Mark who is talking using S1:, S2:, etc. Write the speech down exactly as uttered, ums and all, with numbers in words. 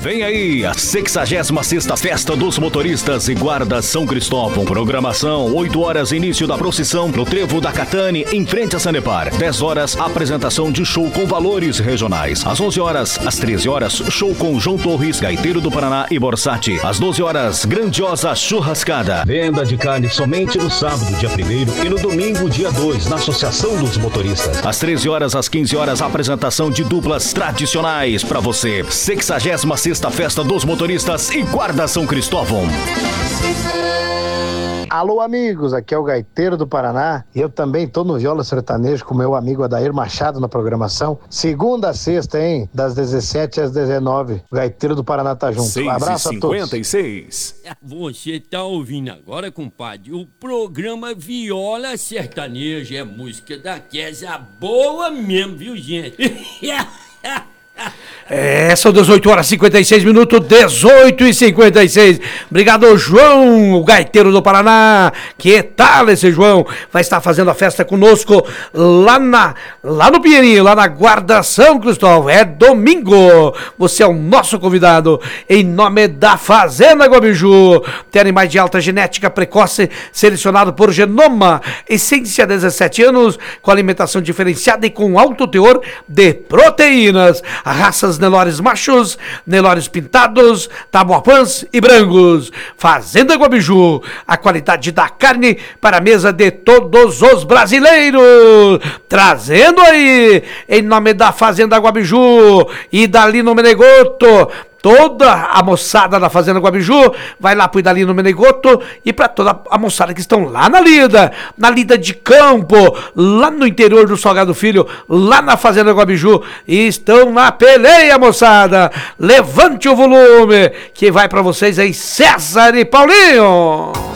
S1: Vem aí a sexagésima sexta Festa dos Motoristas e Guardas São Cristóvão. Programação, oito horas início da procissão no Trevo da Catane, em frente a Sanepar. dez horas, apresentação de show com valores regionais. Às onze horas, às treze horas, show com João Torres, Gaiteiro do Paraná e Borsati. Às doze horas, grandiosa churrascada. Venda de carne somente no sábado, dia primeiro, e no domingo, dia dois, na Associação dos Motoristas. Às treze horas, às quinze horas, apresentação de duplas tradicionais para você. sexagésima sexta Festa dos Motoristas e Guarda São Cristóvão.
S2: Alô, amigos, aqui é o Gaiteiro do Paraná. Eu também tô no Viola Sertanejo com meu amigo Adair Machado na programação. Segunda a sexta, hein? Das dezessete às dezenove. O Gaiteiro do Paraná tá junto. Um abraço a todos.
S3: cinquenta e seis.
S4: Você tá ouvindo agora, compadre, o programa Viola Sertanejo. É música da Kézia boa mesmo, viu, gente?
S5: É, são dezoito horas e cinquenta e seis minutos, dezoito e cinquenta e seis. Obrigado, João, o Gaiteiro do Paraná. Que tal esse João? Vai estar fazendo a festa conosco lá, na, lá no Pinheirinho, lá na Guarda São Cristóvão. É domingo. Você é o nosso convidado. Em nome da Fazenda Guabiju. Tem animais de alta genética precoce, selecionado por Genoma. Essência dezessete anos, com alimentação diferenciada e com alto teor de proteínas. Raças Nelores machos, Nelores pintados, tabuapãs e brancos. Fazenda Guabiju, a qualidade da carne para a mesa de todos os brasileiros. Trazendo aí, em nome da Fazenda Guabiju e da Lino Menegoto, toda a moçada da Fazenda Guabiju vai lá pro Idalino Menegoto e para toda a moçada que estão lá na lida, na lida de campo, lá no interior do Salgado Filho, lá na Fazenda Guabiju, e estão na peleia, moçada. Levante o volume que vai para vocês aí, César e Paulinho.